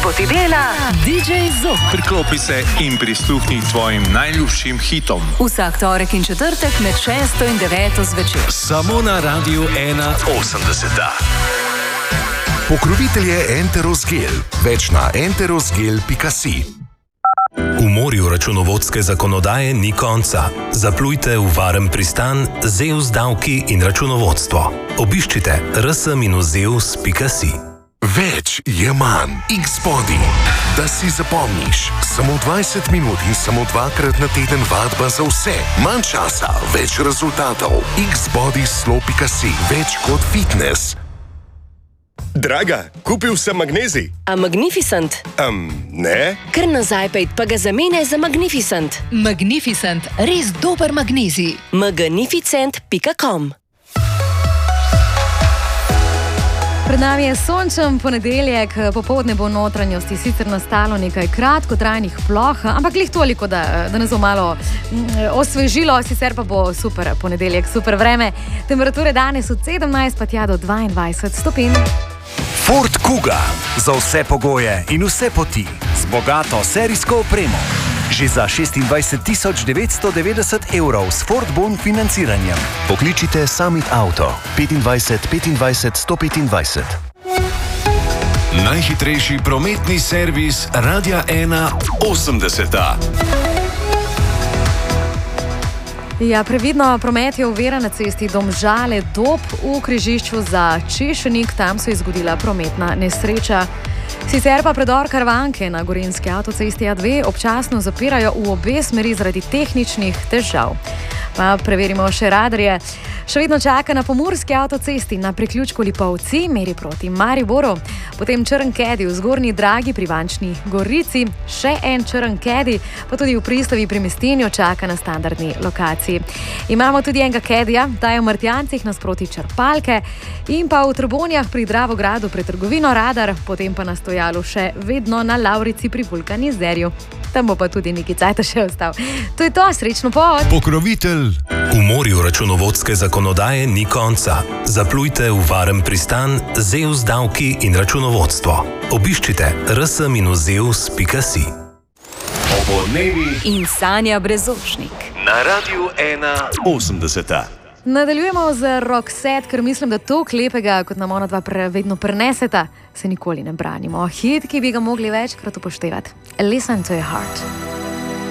ti dela DJ Zok. Priklopi se in prisluhni tvojim najljubšim hitom. Vsak torek in četrtek med 6 in 9 zvečer. Samo na Radiu 81. Pokrovitelj je Enterosgel. Več na enterosgel.si. V morju računovodske zakonodaje ni konca. Zaplujte v varen pristan ZEUS davki in računovodstvo. Obiščite rs-zeus.si. Več je manj. X-Body. Da si zapomniš. Samo 20 minut in samo 2-krat na teden vadba za vse. Manj časa, več rezultatov. Xbody.si. Več kot fitness. Draga, kupil sem magnezij. A Magnificent? Ne. Kar nazaj pejt, pa ga zamene za Magnificent. Magnificent, res dober magnezij. Magnificent.com. Pred nami je sončen ponedeljek, popoldne bo v notranjosti sicer nastalo nekaj kratkotrajnih ploh, ampak glih toliko, da nas bo malo osvežilo, sicer pa bo super ponedeljek, super vreme. Temperature danes od 17 pa tja do 22 stopinj. Ford Kuga. Za vse pogoje in vse poti. Z bogato serijsko opremo. Že za 26.990 evrov s Ford Bon financiranjem. Pokličite Summit Auto 25 25 125. Najhitrejši prometni servis Radia 81. Ja, previdno, promet je ovira na cesti Domžale-Dob v križišču za Češenik, tam se je zgodila prometna nesreča. Sicer pa predor Karavanke na gorenjski avtocesti A2 občasno zapirajo v obe smeri zaradi tehničnih težav. Pa preverimo še radarje. Še vedno čaka na pomurski avtocesti na priključku Lipovci, meri proti Mariboru, potem črn kedi v Zgornji Dragi pri Vančni Gorici, še en črn kedi, pa tudi v Pristavi pri Mestinju čaka na standardni lokaciji. Imamo tudi enega kedija, ta je v Martjancih nasproti Črpalke in pa v Trbonjah pri Dravogradu pred trgovino Radar, potem pa na stojalu še vedno na Lavrici pri Vulkanizerju. Tam bo pa tudi neki cajt še ostal. To je to, srečno pot! Pokrovitelj. V morju računovodske zakonodaje ni konca. Zaplujte v varen pristan ZEUS davki in računovodstvo. Obiščite rs-zeus.si. Opoldnevi In Sanja Brezošnik. Na Radiu 81. Nadaljujemo z Roxette, ker mislim, da to lepega, kot nam ona dva vedno preneseta, se nikoli ne branimo. Hit, ki bi ga mogli večkrat upoštevati. Listen to your heart.